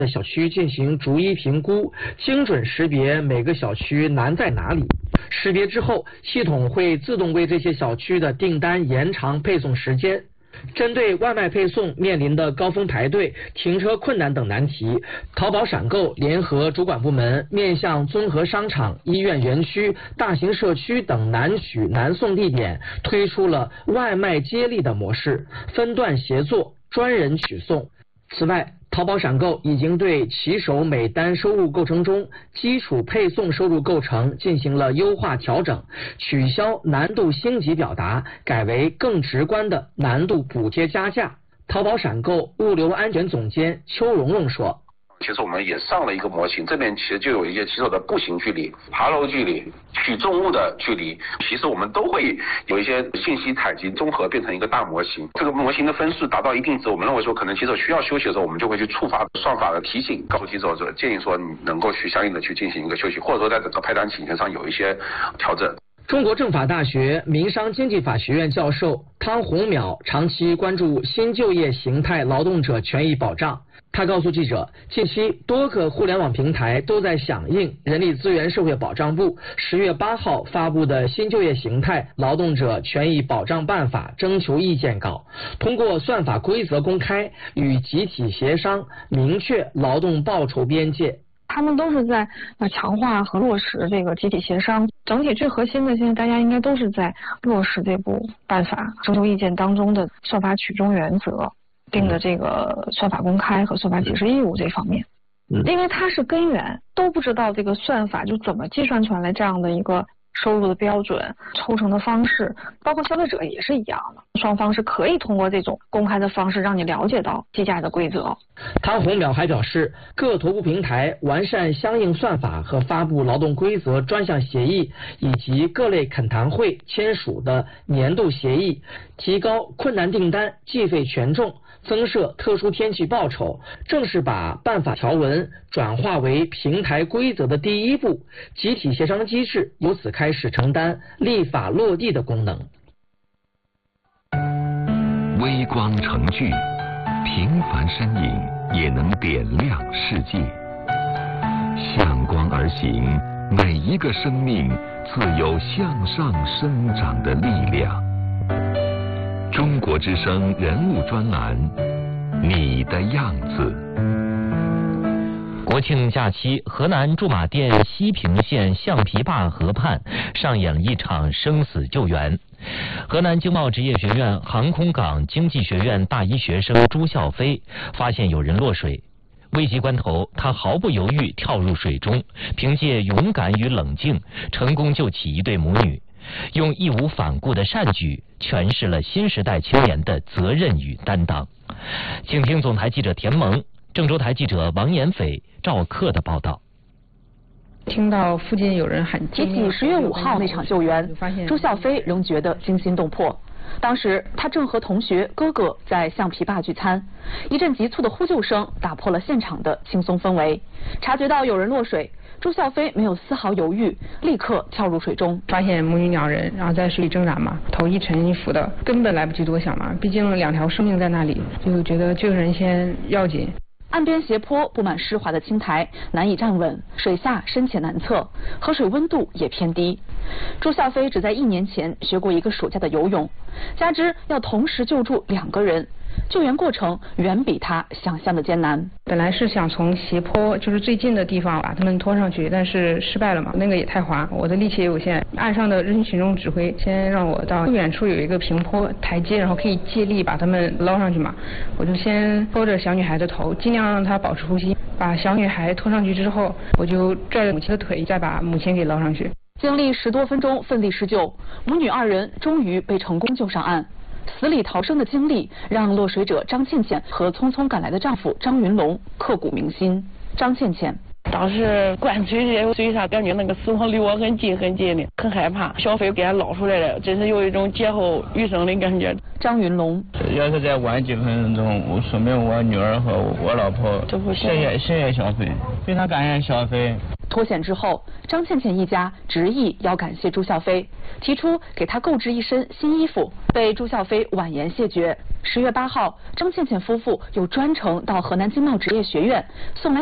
的小区进行逐一评估，精准识别每个小区难在哪里。识别之后，系统会自动为这些小区的订单延长配送时间。针对外卖配送面临的高峰排队、停车困难等难题，淘宝闪购联合主管部门，面向综合商场、医院园区、大型社区等难取难送地点，推出了外卖接力的模式，分段协作，专人取送。此外，淘宝闪购已经对骑手每单收入构成中基础配送收入构成进行了优化调整，取消难度星级表达，改为更直观的难度补贴加价。淘宝闪购物流安全总监邱蓉蓉说。 其实我们也上了一个模型，这边其实就有一些骑手的步行距离、爬楼距离、取重物的距离，其实我们都会有一些信息采集综合变成一个大模型。这个模型的分数达到一定值，我们认为说可能骑手需要休息的时候，我们就会去触发算法的提醒，告诉骑手说建议说你能够去相应的去进行一个休息，或者说在整个派单请求上有一些调整。 中国政法大学民商经济法学院教授汤洪淼长期关注新就业形态劳动者权益保障。他告诉记者，近期多个互联网平台都在响应人力资源社会保障部10月8号发布的新就业形态劳动者权益保障办法征求意见稿，通过算法规则公开与集体协商，明确劳动报酬边界。 他们都是在强化和落实这个集体协商，整体最核心的，现在大家应该都是在落实这部办法征求意见当中的算法取中原则定的这个算法公开和算法解释义务这方面，因为它是根源，都不知道这个算法就怎么计算出来这样的一个收入的标准、抽成的方式，包括消费者也是一样的，双方是可以通过这种公开的方式让你了解到计价的规则。 汤洪淼还表示，各头部平台完善相应算法和发布劳动规则专项协议，以及各类恳谈会签署的年度协议，提高困难订单计费权重，增设特殊天气报酬，正是把办法条文转化为平台规则的第一步，集体协商机制由此开始承担立法落地的功能。 微光成炬，平凡身影也能点亮世界。向光而行，每一个生命自有向上生长的力量。中国之声人物专栏，你的样子。 国庆假期，河南驻马店西平县橡皮坝河畔上演了一场生死救援。河南经贸职业学院航空港经济学院大一学生朱孝飞发现有人落水，危急关头，他毫不犹豫跳入水中，凭借勇敢与冷静，成功救起一对母女，用义无反顾的善举诠释了新时代青年的责任与担当。请听总台记者田萌、郑州台记者王延斐、赵克的报道。 听到附近有人喊救命， 提起10月5号那场救援，朱孝飞仍觉得惊心动魄。当时他正和同学哥哥在橡皮坝聚餐，一阵急促的呼救声打破了现场的轻松氛围。察觉到有人落水，朱孝飞没有丝毫犹豫，立刻跳入水中。 发现母女2人，然后在水里挣扎嘛，头一沉一浮的，根本来不及多想嘛，毕竟2条生命在那里，就觉得救人先要紧。 岸边斜坡布满湿滑的青苔，难以站稳，水下深浅难测，河水温度也偏低。朱孝飞只在1年前学过一个暑假的游泳，加之要同时救助2个人，救援过程远比他想象的艰难。 本来是想从斜坡就是最近的地方把他们拖上去，但是失败了嘛，那个也太滑，我的力气也有限。岸上的人群中指挥先让我到不远处有一个平坡台阶，然后可以借力把他们捞上去嘛。我就先拖着小女孩的头，尽量让她保持呼吸。把小女孩拖上去之后，我就拽着母亲的腿，再把母亲给捞上去。 经历10多分钟奋力施救，母女2人终于被成功救上岸。死里逃生的经历让落水者张倩倩和匆匆赶来的丈夫张云龙刻骨铭心。张倩倩当时灌水上，感觉那个死亡离我很近很近的，很害怕。小飞给他捞出来了，真是有一种劫后余生的感觉。 张云龙要是在挽救过程中，说明我女儿和我老婆谢谢小飞，非常感谢小飞。 脱险之后，张倩倩一家执意要感谢朱孝飞，提出给他购置一身新衣服，被朱孝飞婉言谢绝。 10月8号，张倩倩夫妇又专程到河南经贸职业学院送来